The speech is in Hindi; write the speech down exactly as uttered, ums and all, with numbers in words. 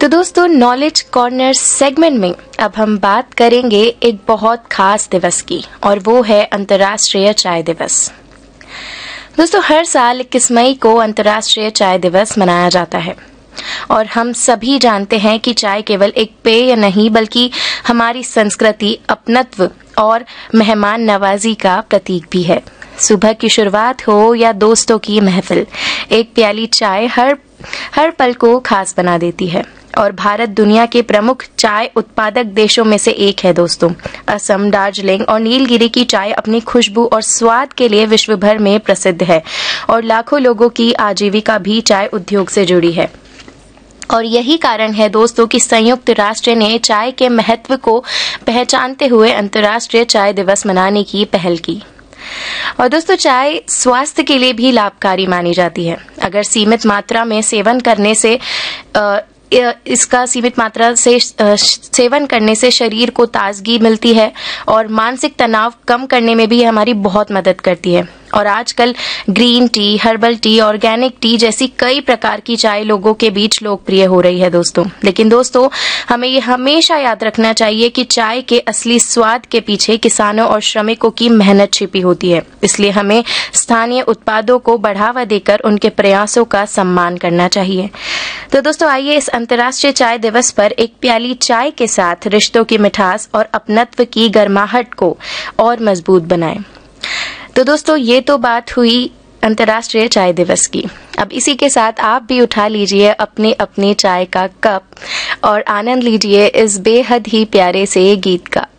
तो दोस्तों, नॉलेज कॉर्नर सेगमेंट में अब हम बात करेंगे एक बहुत खास दिवस की, और वो है अंतर्राष्ट्रीय चाय दिवस। दोस्तों, हर साल इक्कीस मई को अंतर्राष्ट्रीय चाय दिवस मनाया जाता है और हम सभी जानते हैं कि चाय केवल एक पेय नहीं बल्कि हमारी संस्कृति, अपनत्व और मेहमान नवाजी का प्रतीक भी है। सुबह की शुरुआत हो या दोस्तों की महफिल, एक प्याली चाय हर हर पल को खास बना देती है। और भारत दुनिया के प्रमुख चाय उत्पादक देशों में से एक है दोस्तों। असम, दार्जिलिंग और नीलगिरी की चाय अपनी खुशबू और स्वाद के लिए विश्व भर में प्रसिद्ध है और लाखों लोगों की आजीविका भी चाय उद्योग से जुड़ी है। और यही कारण है दोस्तों कि संयुक्त राष्ट्र ने चाय के महत्व को पहचानते हुए अंतर्राष्ट्रीय चाय दिवस मनाने की पहल की। और दोस्तों, चाय स्वास्थ्य के लिए भी लाभकारी मानी जाती है। अगर सीमित मात्रा में सेवन करने से आ, इसका सीमित मात्रा से सेवन करने से शरीर को ताजगी मिलती है और मानसिक तनाव कम करने में भी हमारी बहुत मदद करती है। और आजकल green tea, herbal tea, organic T जैसी कई प्रकार की चाय लोगों के बीच लोकप्रिय हो रही है दोस्तों। लेकिन दोस्तों, हमें ये हमेशा याद रखना चाहिए कि चाय के असली स्वाद के पीछे किसानों और श्रमिकों की मेहनत छिपी होती है। इसलिए हमें स्थानीय उत्पादों को बढ़ावा देकर उनके प्रयासों का सम्मान करना चाहिए। तो दोस्तों, आइए इस अंतर्राष्ट्रीय चाय दिवस पर एक प्याली चाय के साथ रिश्तों की मिठास और अपनत्व की गर्माहट को और मजबूत बनाएं। तो दोस्तों, ये तो बात हुई अंतर्राष्ट्रीय चाय दिवस की। अब इसी के साथ आप भी उठा लीजिए अपने अपने चाय का कप और आनंद लीजिए इस बेहद ही प्यारे से गीत का।